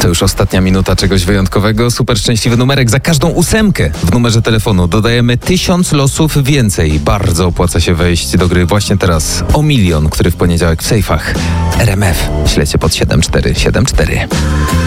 To już ostatnia minuta czegoś wyjątkowego. Super szczęśliwy numerek. Za każdą 8 w numerze telefonu dodajemy 1000 losów więcej. Bardzo opłaca się wejść do gry właśnie teraz o 1 000 000, który w poniedziałek w sejfach RMF. Śledźcie pod 7474.